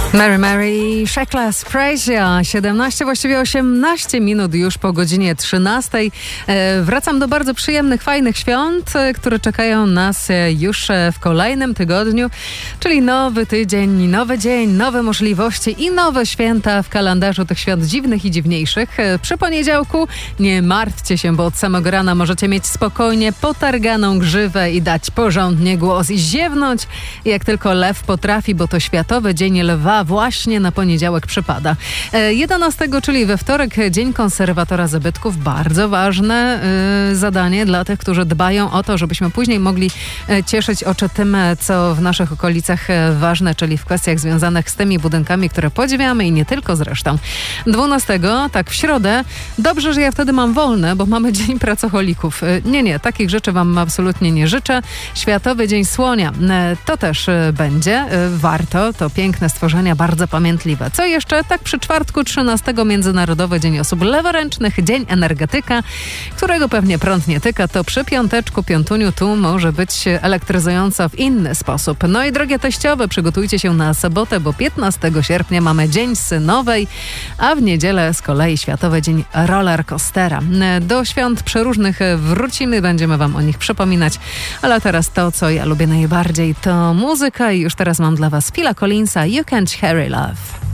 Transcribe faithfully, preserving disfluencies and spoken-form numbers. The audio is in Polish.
Mary Mary, Shackless, Praise, siedemnaście, właściwie osiemnaście minut już po godzinie trzynastej. E, wracam do bardzo przyjemnych, fajnych świąt, e, które czekają nas e, już e, w kolejnym tygodniu, czyli nowy tydzień, nowy dzień, nowe możliwości i nowe święta w kalendarzu tych świąt dziwnych i dziwniejszych. E, przy poniedziałku nie martwcie się, bo od samego rana możecie mieć spokojnie potarganą grzywę i dać porządnie głos i ziewnąć, jak tylko lew potrafi, bo to Światowy Dzień Lwa właśnie na poniedziałek przypada. jedenastego, czyli we wtorek, Dzień Konserwatora Zabytków. Bardzo ważne y, zadanie dla tych, którzy dbają o to, żebyśmy później mogli y, cieszyć oczy tym, co w naszych okolicach y, ważne, czyli w kwestiach związanych z tymi budynkami, które podziwiamy i nie tylko zresztą. dwunastego, tak w środę, dobrze, że ja wtedy mam wolne, bo mamy Dzień Pracocholików. Y, nie, nie, takich rzeczy wam absolutnie nie życzę. Światowy Dzień Słonia. Y, to też y, będzie. Y, warto. To piękne stworzenia, bardzo pamiętliwe. Co jeszcze? Tak przy czwartku trzynastego Międzynarodowy Dzień Osób Leworęcznych, Dzień Energetyka, którego pewnie prąd nie tyka, to przy piąteczku, piątuniu tu może być elektryzująco w inny sposób. No i drogie teściowe, przygotujcie się na sobotę, bo piętnastego sierpnia mamy Dzień Synowej, a w niedzielę z kolei Światowy Dzień Rollercoastera. Do świąt przeróżnych wrócimy, będziemy wam o nich przypominać, ale teraz to, co ja lubię najbardziej, to muzyka i już teraz mam dla was Phila Collinsa, You Can't Hurry Love.